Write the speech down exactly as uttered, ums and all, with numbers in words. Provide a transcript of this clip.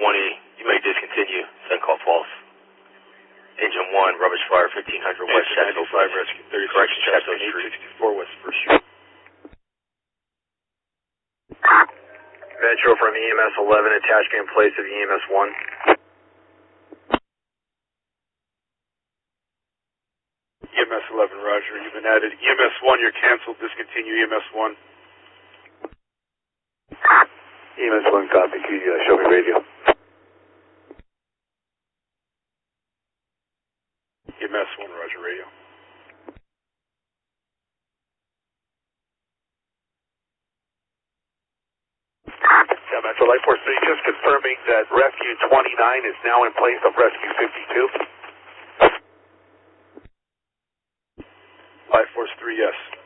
twenty, you may discontinue. Send call false. Engine one, rubbish fire, fifteen hundred West Chateau five, Rescue thirty-six, Correction, Chateau eight Street. sixty-four West First Street. Metro from E M S eleven, attachment in place of E M S one. E M S eleven, roger. You've been added. E M S one, you're canceled. Discontinue E M S one. E M S one, copy. Can you uh, show me radio? E M S one, roger, radio. Yeah, Metro Light Force three, just confirming that Rescue twenty-nine is now in place of Rescue fifty-two. Light Force three, yes.